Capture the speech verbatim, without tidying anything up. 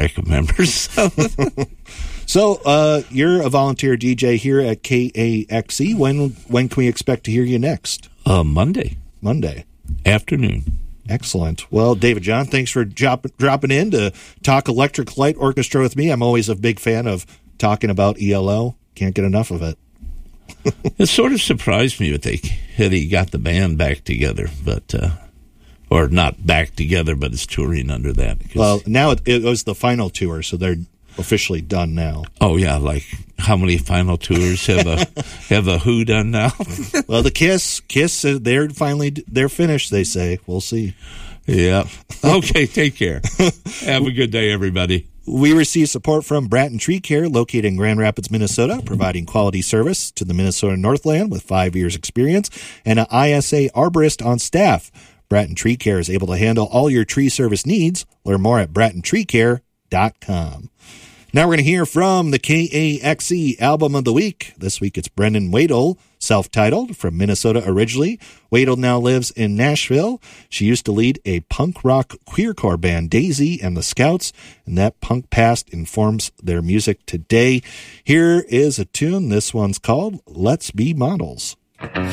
track of members. So uh, you're a volunteer D J here at K A X E. When when can we expect to hear you next? Uh, Monday. Monday. Afternoon. Excellent. Well, David John, thanks for drop, dropping in to talk Electric Light Orchestra with me. I'm always a big fan of talking about E L O. Can't get enough of it. It sort of surprised me that they had he got the band back together, but uh, or not back together, but it's touring under that. Well, now it, it was the final tour, so they're officially done now. Oh yeah, like how many final tours have a have a Who done now? Well, the Kiss, Kiss, uh, they're finally they're finished. They say we'll see. Yeah. Okay. Take care. Have a good day, everybody. We receive support from Bratton Tree Care, located in Grand Rapids, Minnesota, providing quality service to the Minnesota Northland with five years experience and an I S A arborist on staff. Bratton Tree Care is able to handle all your tree service needs. Learn more at bratton tree care dot com. Now we're going to hear from the K A X E Album of the Week. This week it's Brendan Wadle, self-titled, from Minnesota originally. Wadle now lives in Nashville. She used to lead a punk rock queercore band, Daisy and the Scouts, and that punk past informs their music today. Here is a tune. This one's called Let's Be Models.